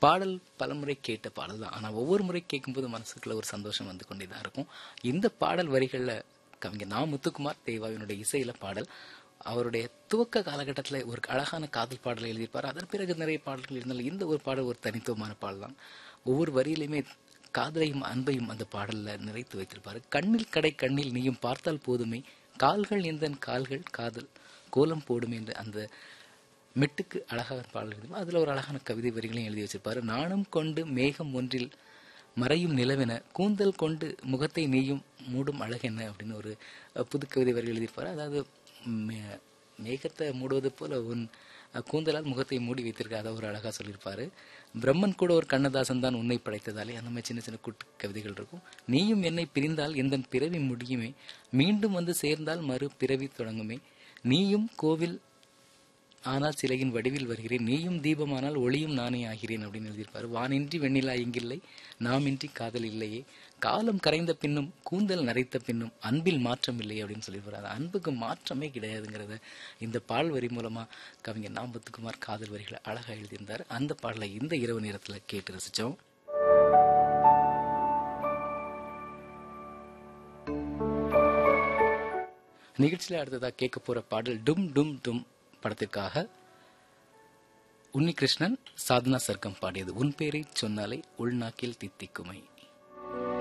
பாடல் பலமுறை கேட்ட பாடல் தான். ஆனால் ஒவ்வொரு முறை கேட்கும்போது மனசுக்குள்ள ஒரு சந்தோஷம் வந்து கொண்டே தான் இருக்கும். இந்த பாடல் வரிகளில் கவிஞர் நா. முத்துக்குமார் தேவாவினுடைய இசையில பாடல். அவருடைய துவக்க காலகட்டத்தில் ஒரு அழகான காதல் பாடலை எழுதியிருப்பார். அதன் பிறகு நிறைய பாடல்கள் இருந்தாலும் இந்த ஒரு பாடல் ஒரு தனித்துவமான பாடல் தான். ஒவ்வொரு வரியிலுமே காதலையும் அன்பையும் அந்த பாடலில் நிறைத்து வைத்திருப்பார். கண்ணில் கடை கண்ணில் நீயும் பார்த்தால் போதுமே, கால்கள் எந்தன் கால்கள் காதல் கோலம் போடுமே என்ற அந்த மெட்டுக்கு அழகான பாடல் எழுதி அதில் ஒரு அழகான கவிதை வரிகளையும் எழுதி வச்சிருப்பாரு. நாணம் கொண்டு மேகம் ஒன்றில் மறையும் நிலவென கூந்தல் கொண்டு முகத்தை நீயும் மூடும் அழகென்ன அப்படின்னு ஒரு புது கவிதை வரி எழுதியிருப்பாரு. அதாவது மேகத்தை மூடுவது போல உன் கூந்தலால் முகத்தை மூடி வைத்திருக்க அதை ஒரு அழகா சொல்லியிருப்பாரு. பிரம்மன் கூட ஒரு கண்ணதாசன் தான் உன்னை படைத்ததாலே அந்த மாதிரி சின்ன சின்ன கூட்டு கவிதைகள் இருக்கும். நீயும் என்னை பிரிந்தால் எந்த பிறவி முடியுமே, மீண்டும் வந்து சேர்ந்தால் மறு பிறவி தொடங்குமே, நீயும் கோவில் ஆனால் சிலையின் வடிவில் வருகிறேன், நீயும் தீபமானால் ஒளியும் நானே ஆகிறேன் அப்படின்னு எழுதியிருப்பாரு. வானின்றி வெண்ணிலா இங்கில்லை, நாமின்றி காதல் இல்லையே, காலம் கரைந்த பின்னும் கூந்தல் நரைத்த பின்னும் அன்பில் மாற்றம் இல்லை அப்படின்னு சொல்லியிருப்பாரு. அன்புக்கு மாற்றமே கிடையாதுங்கிறத இந்த பாடல் வரி மூலமா கவிஞர் நா. முத்துக்குமார் காதல் வரிகளை அழகா எழுதியிருந்தார். அந்த பாடலை இந்த இரவு நேரத்துல கேட்டு ரசிச்சோம். நிகழ்ச்சியில அடுத்ததா கேட்க போற பாடல் டும் டும் டும் படத்திற்காக உன்னிகிருஷ்ணன் சாதனா சர்க்கம் பாடியது. உன் பேரை சொன்னாலே உள்நாக்கில் தித்திக்குமை.